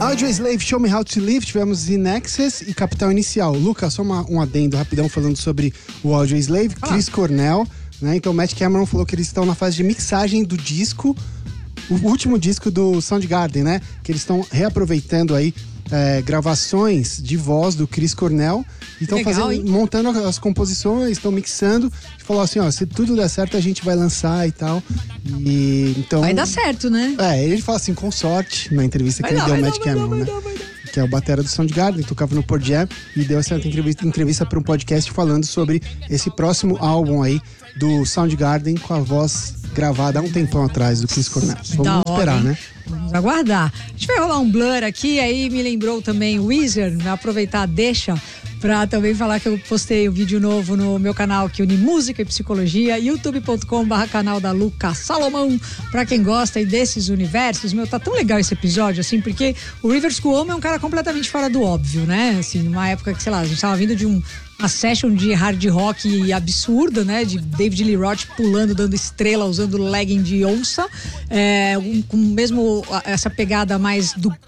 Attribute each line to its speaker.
Speaker 1: Audioslave, Show Me How to Live, tivemos In Excess e Capital Inicial. Lucas, só um adendo rapidão falando sobre o Audioslave, Chris Cornell, né? Então o Matt Cameron falou que eles estão na fase de mixagem do disco, o último disco do Soundgarden, né? Que eles estão reaproveitando aí gravações de voz do Chris Cornell e estão montando as composições, estão mixando. E falou assim, ó, se tudo der certo a gente vai lançar e tal. E então
Speaker 2: vai dar certo, né?
Speaker 1: Ele fala assim, com sorte, na entrevista que ele deu ao Matt Cameron, né? Que é o batera do Soundgarden, tocava no Pearl Jam e deu essa entrevista para um podcast falando sobre esse próximo álbum aí do Soundgarden com a voz gravada há um tempão atrás do Chris Cornell. Vamos esperar, né?
Speaker 2: Vamos aguardar. A gente vai rolar um blur aqui, aí me lembrou também o Weezer, vai aproveitar, deixa pra também falar que eu postei um vídeo novo no meu canal que une música e psicologia, youtube.com/canal da Luca Salomão, pra quem gosta aí desses universos. Tá tão legal esse episódio, assim, porque o Rivers Cuomo é um cara completamente fora do óbvio, né? Assim, numa época que, sei lá, a gente tava vindo de uma session de hard rock absurda, né? De David Lee Roth pulando, dando estrela, usando legging de onça, com mesmo essa pegada mais do